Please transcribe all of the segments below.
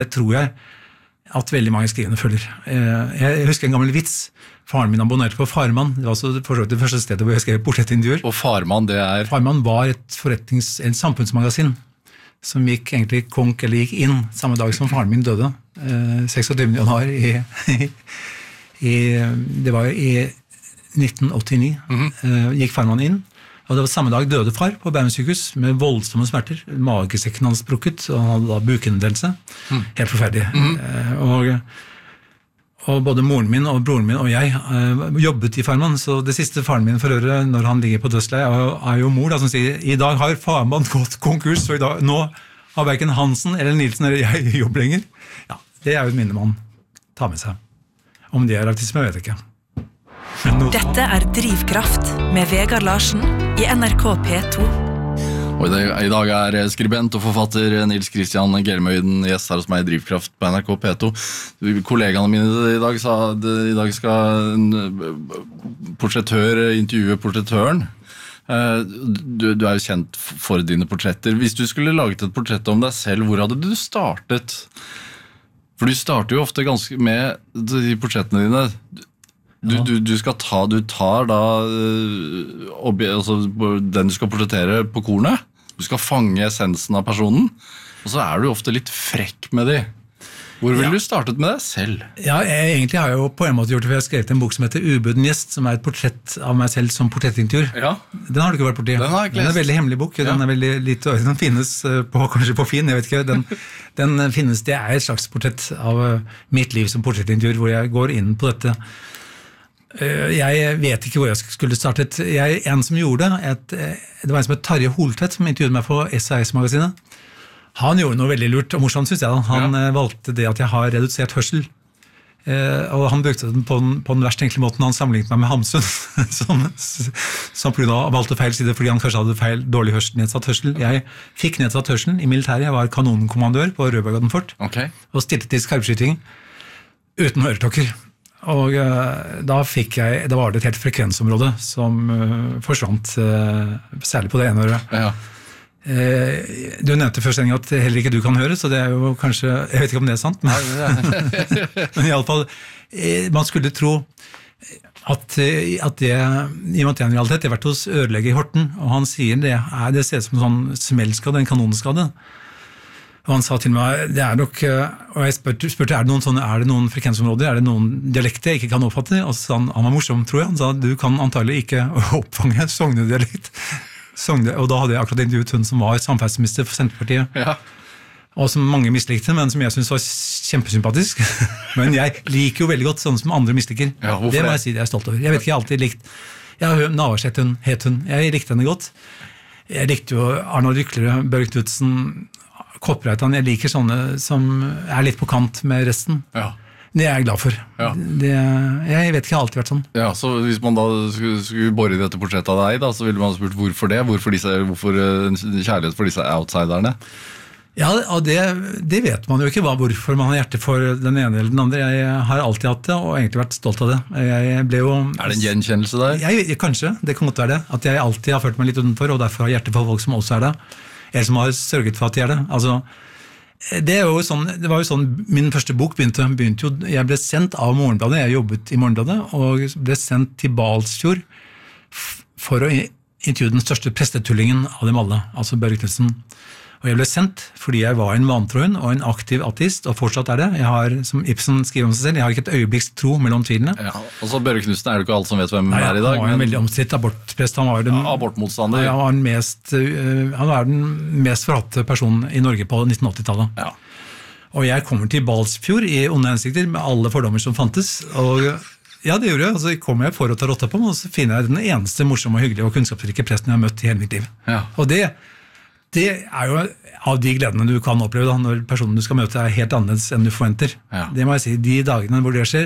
Det tror jeg at veldig mange skrivende følger. Jeg husker en gammel vits. Faren min abonnerte på Farman. Det var altså det første stedet hvor jeg skrev portrettintervjuer. Og Farman, det er? Farman var et samfunnsmagasin som gikk egentlig konk eller gikk inn samme dag som faren min døde. 26. januar det var i 1989. Gikk Farman inn. Og det var samme dag døde far på Bærum sykehus med voldsomme smerter. Magesekken hans brukket, og han hadde da bukendelelse. Helt forferdelig. Og både moren min og broren min og jeg jobbet i Farman, så det siste faren min for øret når han ligger på dødsleie er jo mor da, som sier, i dag har Farman gått konkurs, så nå har hverken Hansen eller Nilsen eller jeg jobb lenger. Ja, det er jo et minne man tar med seg. Om det er autisme, vet jeg ikke. Dette er Drivkraft med Vegard Larsen i NRK P2. Og i dag er skribent og forfatter Nils Christian Gjermøyden gjest her hos meg i Drivkraft på NRK P2. Kollegaene mine i dag sa at i dag skal en portrettør intervjue portrettøren. Du er jo kjent for dine portretter. Hvis du skulle laget et portrett om deg selv, hvor hadde du startet? For du starter jo ofte ganske med de portrettene dine. Du tar da altså, den du skal portrettere på kornet. Du skal fange essensen av personen, og så er du ofte litt frekk med de. Hvor vil du startet med deg selv? Ja, egentlig har jeg jo på en måte gjort det, for jeg har skrevet en bok som heter Ubuden gjest, som er et portrett av meg selv som portrettintervjuer. Ja. Den har du ikke vært borti. Den har jeg ikke lest. Den er veldig hemmelig bok. Den er veldig lite, den finnes kanskje på Finn, jeg vet ikke. Den finnes, det er et slags portrett av mitt liv som portrettintervjuer, hvor jeg går inn på dette. Jeg vet ikke hvor jeg skulle startet. En som gjorde det var en som het Tarje Holtvedt, som intervjuet meg på SAS-magasinet. Han gjorde noe veldig lurt og morsomt, synes jeg. Han valgte det at jeg har redusert hørsel. Og han brukte den på den verst tenkelige måten. Han sammenlignet meg med Hamsun, som på grunn av valgte feil side, fordi han kanskje hadde dårlig hørsel, nedsatt hørsel. Jeg fikk nedsatt hørselen i militæret. Jeg var kanonkommandør på Rødbergaden fort, og stilte til skarpskyting uten øretlokker. Og da var det et helt frekvensområde som forsvant, særlig på det ene øret. Ja. Du nevnte først at heller ikke du kan høre, så det er jo kanskje, jeg vet ikke om det er sant, men i alle fall, man skulle tro at det, i og med at det er en realitet, jeg har vært hos ødelege i Horten, og han sier det ser ut som en sånn smellskade, en kanonskade. Og han sa til meg, det er nok, og jeg spurte, er det noen frekvensområder, er det noen dialekter jeg ikke kan oppfatte? Og så han var morsom, tror jeg. Han sa, du kan antagelig ikke oppfange Sogne-dialekt. Og da hadde jeg akkurat intervjuet hun som var samferdselsminister for Senterpartiet. Ja. Og som mange mislikte, men som jeg synes var kjempesympatisk. Men jeg liker jo veldig godt sånn som andre misliker. Ja, det må jeg si, det er jeg stolt over. Jeg vet ikke, jeg har alltid likt, Navarsete het hun, jeg likte henne godt. Jeg likte jo Arnold Ryklerød, Børge Knudsen, Kopreitan, jeg liker sånne som er litt på kant med resten. Ja. Det er jeg glad for. Ja. Jeg vet ikke, jeg har alltid vært sånn. Ja, så hvis man da skulle bore i dette portrettet av deg, da, så ville man spurt hvorfor det? Hvorfor kjærlighet for disse outsiderne? Ja, og det vet man jo ikke, hvorfor man har hjerte for den ene eller den andre. Jeg har alltid hatt det, og egentlig vært stolt av det. Jeg ble jo... Er det en gjenkjennelse der? Kanskje, det kan godt være det. At jeg alltid har følt meg litt utenfor, og derfor har hjerte for folk som også er det. Eller som har sørget for at de er det. Altså... Det var jo sånn min første bok begynte jo, jeg ble sendt av Morgenbladet, jeg jobbet i Morgenbladet, og ble sendt til Balsfjord for å intervjue den største prestetullingen av dem alle, altså Børge Knudsen. Og jeg ble sendt fordi jeg var en vantro og en aktiv ateist, og fortsatt er det. Jeg har, som Ibsen skriver om seg selv, jeg har ikke et øyeblikks tro mellom tvilene. Ja, og så Børge Knudsen er det ikke alle som vet hvem han er i dag. Han var en veldig omstridt abortprest. Han var abortmotstander. Han var den mest forhatte personen i Norge på 1980-tallet. Ja. Og jeg kommer til Balsfjord i onde hensikter med alle fordommer som fantes, og ja, det gjorde jeg. Og så kommer jeg for å ta rotta på meg, og så finner jeg den eneste morsomme, hyggelige og kunnskapsrike presten jeg har møtt i hele mitt liv. Ja. Og det er jo av de gledene du kan oppleve da, når personen du skal møte er helt annerledes enn du forventer. Ja. Det må jeg si, de dagene hvor det skjer,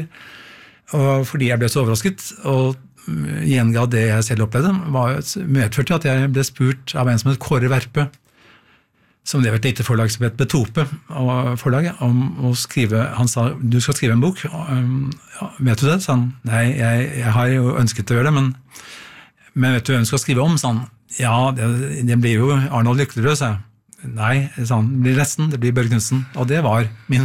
og fordi jeg ble så overrasket, og gjenga det jeg selv opplevde, medførte at jeg ble spurt av en som het Kåre Verpe, som det var et lite forlag som het Betope, forlaget, om å skrive, han sa, du skal skrive en bok, vet du det? Så han, nei, jeg har jo ønsket å gjøre det, men vet du hvem du skal skrive om? Så han, ja, det blir jo Arnold Ryklerød, sa jeg. Nei, sa han, det blir resten, det blir Børge Knudsen, og det var min